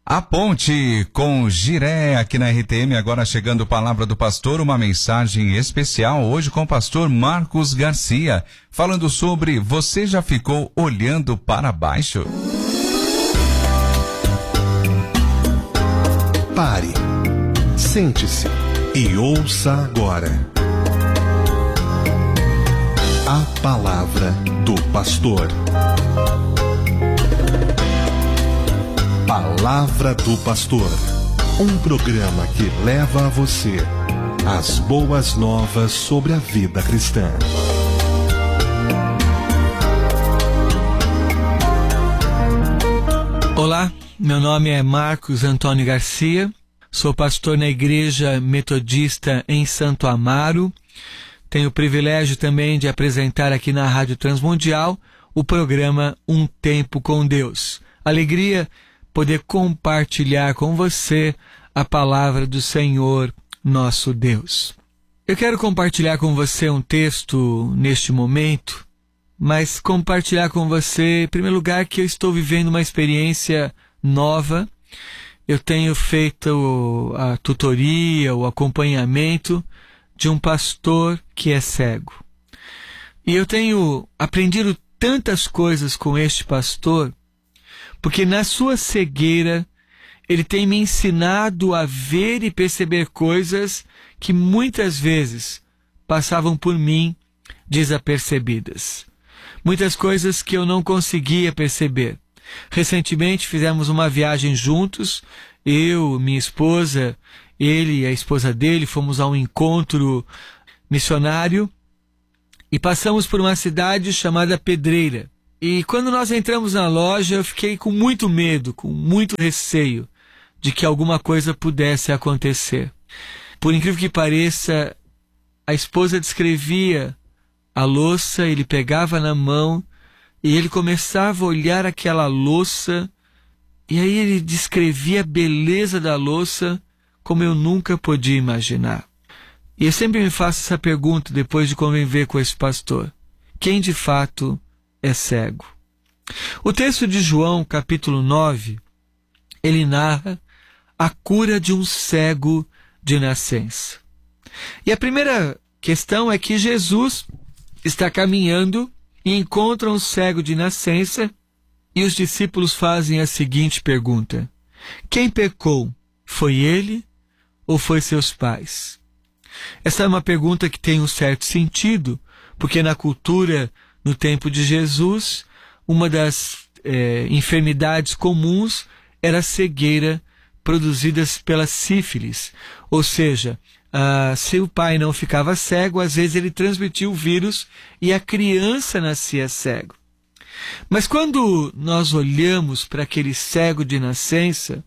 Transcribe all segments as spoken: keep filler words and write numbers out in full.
A Ponte com Jiré aqui na R T M, agora chegando Palavra do Pastor, uma mensagem especial hoje com o pastor Marcos Garcia, falando sobre você já ficou olhando para baixo? Pare, sente-se e ouça agora a Palavra do Pastor. Palavra do Pastor, um programa que leva a você as boas novas sobre a vida cristã. Olá, meu nome é Marcos Antônio Garcia, sou pastor na Igreja Metodista em Santo Amaro. Tenho o privilégio também de apresentar aqui na Rádio Transmundial o programa Um Tempo com Deus. Alegria poder compartilhar com você a palavra do Senhor, nosso Deus. Eu quero compartilhar com você um texto neste momento, mas compartilhar com você, em primeiro lugar, que eu estou vivendo uma experiência nova. Eu tenho feito a tutoria, o acompanhamento de um pastor que é cego. E eu tenho aprendido tantas coisas com este pastor, porque na sua cegueira ele tem me ensinado a ver e perceber coisas que muitas vezes passavam por mim desapercebidas. Muitas coisas que eu não conseguia perceber. Recentemente fizemos uma viagem juntos, eu, minha esposa, ele e a esposa dele, fomos a um encontro missionário e passamos por uma cidade chamada Pedreira. E quando nós entramos na loja, eu fiquei com muito medo, com muito receio de que alguma coisa pudesse acontecer. Por incrível que pareça, a esposa descrevia a louça, ele pegava na mão e ele começava a olhar aquela louça e aí ele descrevia a beleza da louça como eu nunca podia imaginar. E eu sempre me faço essa pergunta depois de conviver com esse pastor: quem de fato é cego? O texto de João, capítulo nove, ele narra a cura de um cego de nascença. E a primeira questão é que Jesus está caminhando e encontra um cego de nascença e os discípulos fazem a seguinte pergunta: quem pecou? Foi ele ou foi seus pais? Essa é uma pergunta que tem um certo sentido, porque na cultura, no tempo de Jesus, uma das é, enfermidades comuns era a cegueira produzida pela sífilis. Ou seja, ah, se o pai não ficava cego, às vezes ele transmitia o vírus e a criança nascia cego. Mas quando nós olhamos para aquele cego de nascença,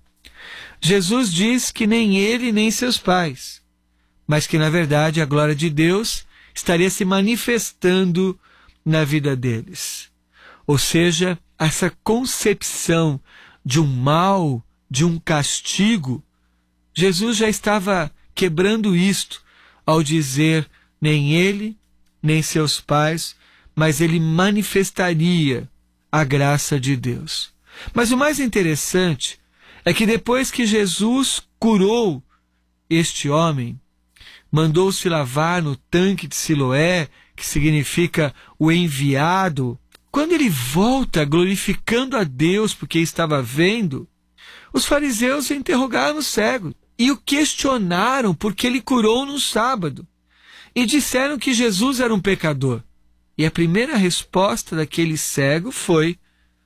Jesus diz que nem ele nem seus pais, mas que na verdade a glória de Deus estaria se manifestando na vida deles. Ou seja, essa concepção de um mal, de um castigo, Jesus já estava quebrando isto ao dizer nem ele, nem seus pais, mas ele manifestaria a graça de Deus. Mas o mais interessante é que depois que Jesus curou este homem, mandou-se lavar no tanque de Siloé, que significa o enviado, quando ele volta glorificando a Deus porque estava vendo, os fariseus interrogaram o cego e o questionaram porque ele curou no sábado e disseram que Jesus era um pecador. E a primeira resposta daquele cego foi: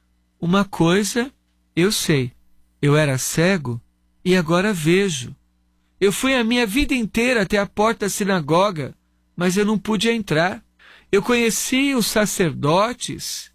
uma coisa eu sei, eu era cego e agora vejo. Eu fui a minha vida inteira até a porta da sinagoga, mas eu não pude entrar. Eu conheci os sacerdotes,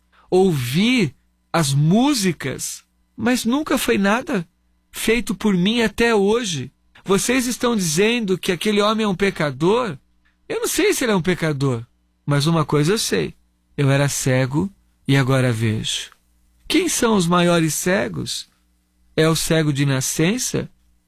ouvi as músicas, mas nunca foi nada feito por mim até hoje. Vocês estão dizendo que aquele homem é um pecador? Eu não sei se ele é um pecador, mas uma coisa eu sei: eu era cego e agora vejo. Quem são os maiores cegos? É o cego de nascença?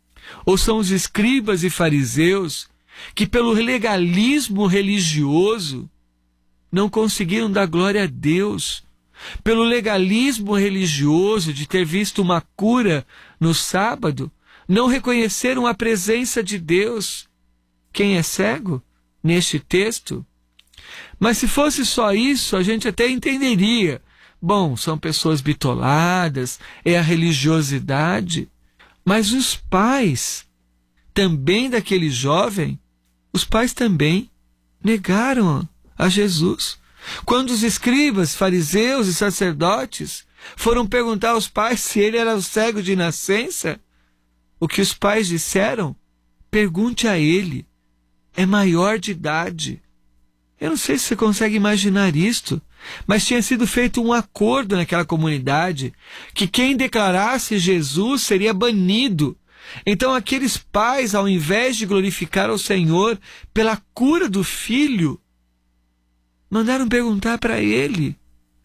Ou são os escribas e fariseus que, pelo legalismo religioso, não conseguiram dar glória a Deus pelo legalismo religioso de ter visto uma cura no sábado, não reconheceram a presença de Deus. Quem é cego neste texto? Mas se fosse só isso, a gente até entenderia. Bom, são pessoas bitoladas, é a religiosidade. Mas os pais, também daquele jovem, os pais também negaram a Jesus. Quando os escribas, fariseus e sacerdotes foram perguntar aos pais se ele era o cego de nascença, o que os pais disseram? Pergunte a ele, é maior de idade. Eu não sei se você consegue imaginar isto, mas tinha sido feito um acordo naquela comunidade que quem declarasse Jesus seria banido. Então aqueles pais, ao invés de glorificar ao Senhor pela cura do filho, mandaram perguntar para ele.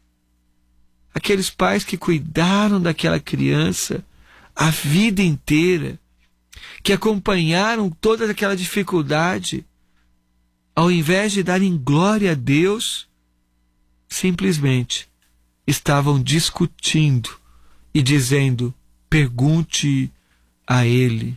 Aqueles pais que cuidaram daquela criança a vida inteira, que acompanharam toda aquela dificuldade, ao invés de darem glória a Deus, simplesmente estavam discutindo e dizendo, pergunte a ele.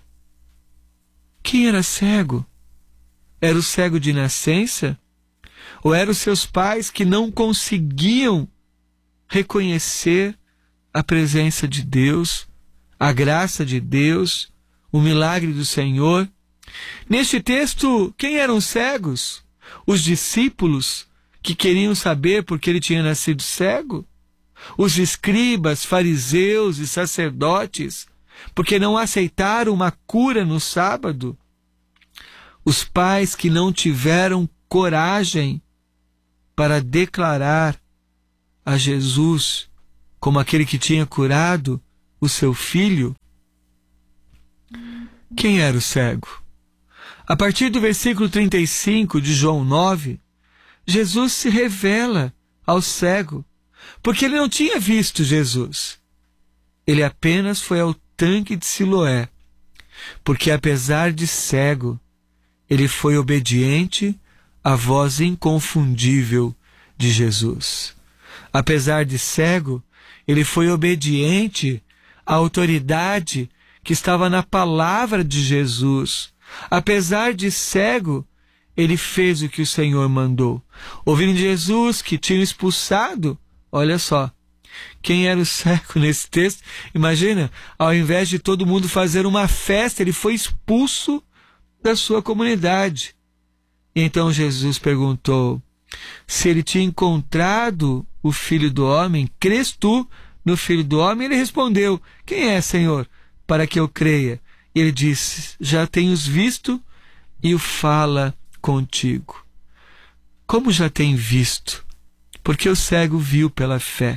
Quem era cego? Era o cego de nascença? Ou eram os seus pais que não conseguiam reconhecer a presença de Deus, a graça de Deus, o milagre do Senhor? Neste texto, quem eram os cegos? Os discípulos que queriam saber por que ele tinha nascido cego? Os escribas, fariseus e sacerdotes, porque não aceitaram uma cura no sábado? Os pais que não tiveram coragem para declarar a Jesus como aquele que tinha curado o seu filho? Quem era o cego? A partir do versículo trinta e cinco de João nove, Jesus se revela ao cego, porque ele não tinha visto Jesus. Ele apenas foi ao tanque de Siloé, porque apesar de cego, ele foi obediente à voz inconfundível de Jesus. Apesar de cego, ele foi obediente à autoridade que estava na palavra de Jesus. Apesar de cego, ele fez o que o Senhor mandou. Ouvindo Jesus que tinha expulsado, olha só, quem era o cego nesse texto? Imagina, ao invés de todo mundo fazer uma festa, ele foi expulso da sua comunidade. E então Jesus perguntou se ele tinha encontrado o Filho do Homem. Crês tu no Filho do Homem? Ele respondeu, quem é, Senhor, para que eu creia? E ele disse, já tenho-os visto e o fala contigo. Como já tem visto? Porque o cego viu pela fé.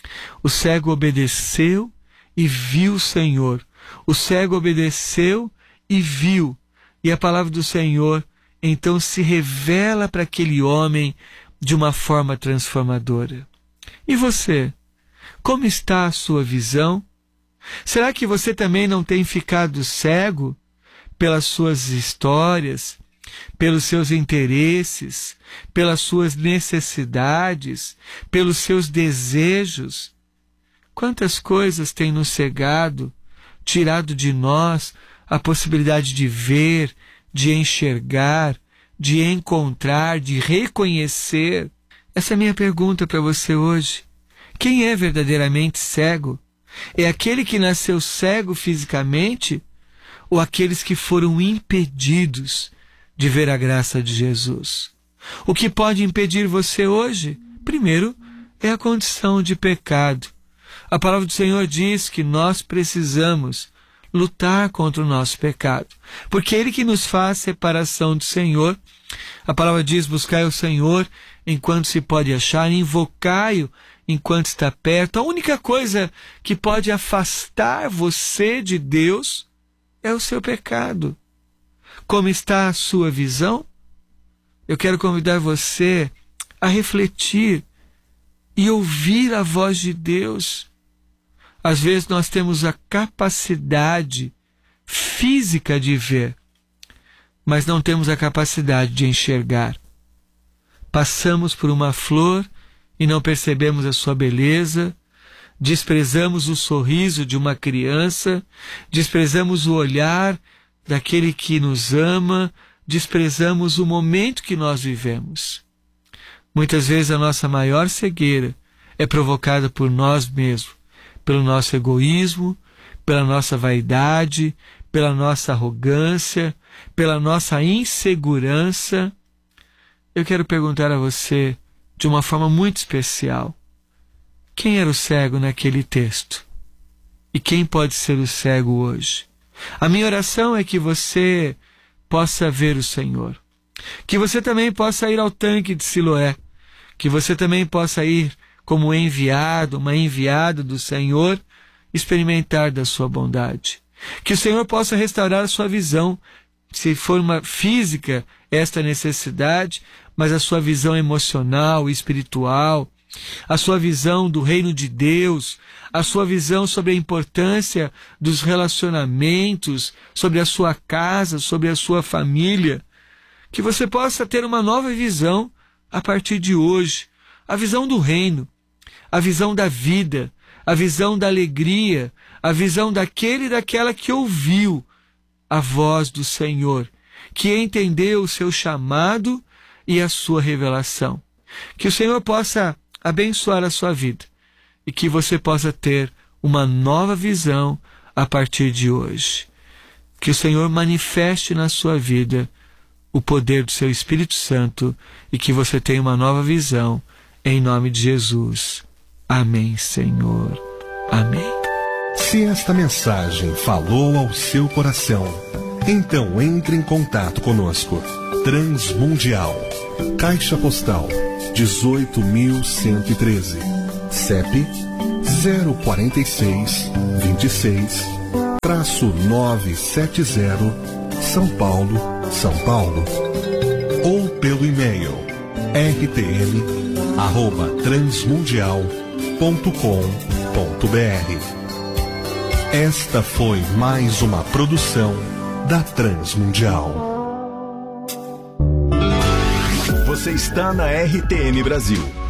O cego obedeceu e viu o Senhor. O cego obedeceu e viu. E a palavra do Senhor então se revela para aquele homem de uma forma transformadora. E você? Como está a sua visão? Será que você também não tem ficado cego pelas suas histórias, pelos seus interesses, pelas suas necessidades, pelos seus desejos? Quantas coisas têm nos cegado, tirado de nós a possibilidade de ver, de enxergar, de encontrar, de reconhecer? Essa é a minha pergunta para você hoje. Quem é verdadeiramente cego? É aquele que nasceu cego fisicamente ou aqueles que foram impedidos de ver a graça de Jesus? O que pode impedir você hoje? Primeiro, é a condição de pecado. A palavra do Senhor diz que nós precisamos lutar contra o nosso pecado, porque é Ele que nos faz separação do Senhor. A palavra diz, buscai o Senhor enquanto se pode achar, invocai-o enquanto está perto. A única coisa que pode afastar você de Deus é o seu pecado. Como está a sua visão? Eu quero convidar você a refletir e ouvir a voz de Deus. Às vezes nós temos a capacidade física de ver, mas não temos a capacidade de enxergar. Passamos por uma flor e não percebemos a sua beleza, desprezamos o sorriso de uma criança, desprezamos o olhar daquele que nos ama, desprezamos o momento que nós vivemos. Muitas vezes a nossa maior cegueira é provocada por nós mesmos, pelo nosso egoísmo, pela nossa vaidade, pela nossa arrogância, pela nossa insegurança. Eu quero perguntar a você, de uma forma muito especial, quem era o cego naquele texto? E quem pode ser o cego hoje? A minha oração é que você possa ver o Senhor, que você também possa ir ao tanque de Siloé, que você também possa ir como enviado, uma enviada do Senhor, experimentar da sua bondade. Que o Senhor possa restaurar a sua visão, se for uma física, esta necessidade, mas a sua visão emocional, espiritual, a sua visão do reino de Deus, a sua visão sobre a importância dos relacionamentos, sobre a sua casa, sobre a sua família. Que você possa ter uma nova visão a partir de hoje, a visão do reino, a visão da vida, a visão da alegria, a visão daquele e daquela que ouviu a voz do Senhor, que entendeu o seu chamado e a sua revelação. Que o Senhor possa abençoar a sua vida e que você possa ter uma nova visão a partir de hoje. Que o Senhor manifeste na sua vida o poder do seu Espírito Santo e que você tenha uma nova visão, em nome de Jesus. Amém, Senhor. Amém. Se esta mensagem falou ao seu coração, então entre em contato conosco. Transmundial, Caixa Postal dezoito mil cento e treze, C E P zero quatro seis, dois seis, nove sete zero, São Paulo, São Paulo. Ou pelo e-mail r t m arroba transmundial ponto com ponto b r. Esta foi mais uma produção da Transmundial. Você está na R T M Brasil.